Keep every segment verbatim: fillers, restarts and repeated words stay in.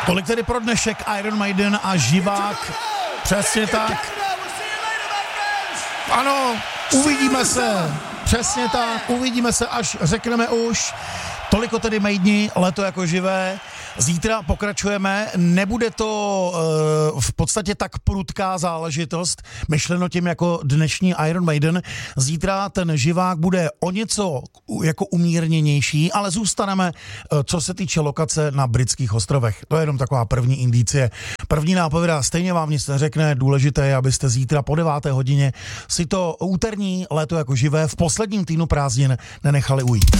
Tolik tedy pro dnešek Iron Maiden a živák. Přesně tak. Ano, uvidíme se. Přesně tak, uvidíme se, až řekneme už. Toliko tedy Maideni, Léto jako živé. Zítra pokračujeme, nebude to uh, v podstatě tak prudká záležitost, myšleno tím jako dnešní Iron Maiden. Zítra ten živák bude o něco jako umírněnější, ale zůstaneme, uh, co se týče lokace na Britských ostrovech. To je jenom taková první indicie. První nápověda, stejně vám nic neřekne, důležité je, abyste zítra po deváté hodině si to úterní Léto jako živé v posledním týdnu prázdnin nenechali ujít.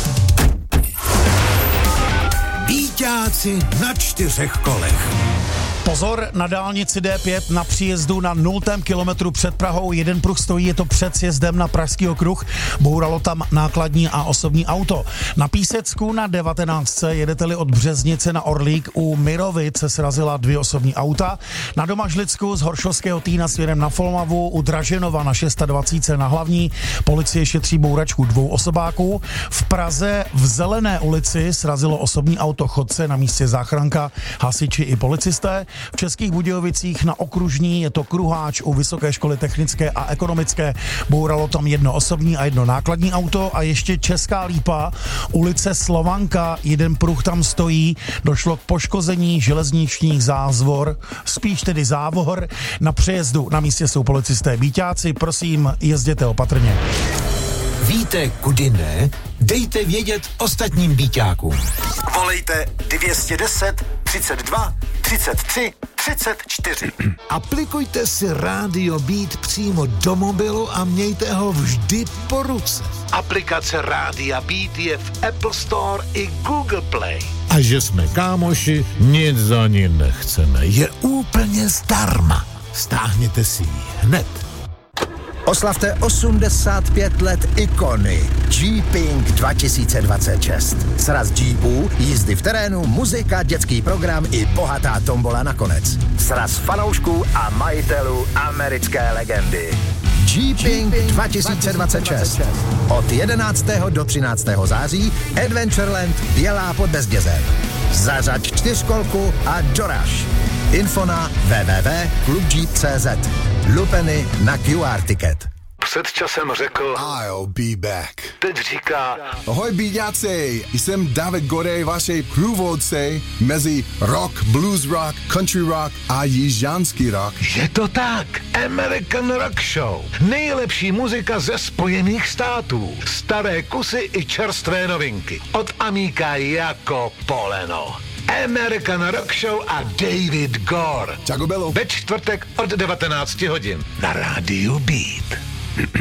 Víťáci na čtyřech kolech. Pozor, na dálnici D pět na příjezdu na nultém kilometru před Prahou jeden pruh stojí, je to před sjezdem na Pražský okruh, bouralo tam nákladní a osobní auto. Na Písecku na devatenáctce jedete-li od Březnice na Orlík, u Mirovic se srazila dvě osobní auta. Na Domažlicku z Horšovského Týna směrem na Folmavu, u Draženova na dvacet šest na Hlavní policie šetří bouračku dvou osobáků. V Praze v Zelené ulici srazilo osobní auto chodce, na místě záchranka, hasiči i policisté. V Českých Budějovicích na Okružní je to kruháč u Vysoké školy technické a ekonomické. Bouralo tam jedno osobní a jedno nákladní auto. A ještě Česká Lípa, ulice Slovanka, jeden pruh tam stojí. Došlo k poškození železničních zázvor, spíš tedy závor. Na přejezdu na místě jsou policisté. Víťáci, prosím, jezděte opatrně. Víte, kudy ne? Dejte vědět ostatním víťákům. Volejte dvě stě deset, třicet dva, třicet tři, třicet čtyři. Aplikujte si Rádio Beat přímo do mobilu a mějte ho vždy po ruce. Aplikace Rádia Beat je v Apple Store i Google Play. A že jsme kámoši, nic za ní nechceme. Je úplně zdarma. Stáhněte si ji hned. Oslavte osmdesát pět let ikony Jeeping dva tisíce dvacet šest. Sraz Jeepů, jízdy v terénu, muzika, dětský program i bohatá tombola nakonec. Sraz fanoušků a majitelů americké legendy. Jeeping dva tisíce dvacet šest. Od jedenáctého do třináctého září Adventureland Bělá pod Bezdězem. Zařaď čtyřkolku a doraž. Info na w w w tečka klub jeep tečka c z. Lupeny na Q R ticket. Před časem řekl I'll be back. Teď říká Ahoj bíďáci, jsem David Godej, vašej průvodce mezi rock, blues rock, country rock a jižanský rock. Je to tak, American Rock Show. Nejlepší muzika ze Spojených států. Staré kusy i čerstvé novinky. Od amíka jako poleno. American Rock Show a David Gore. Čago bylo. Ve čtvrtek od devatenáct hodin na rádiu Beat.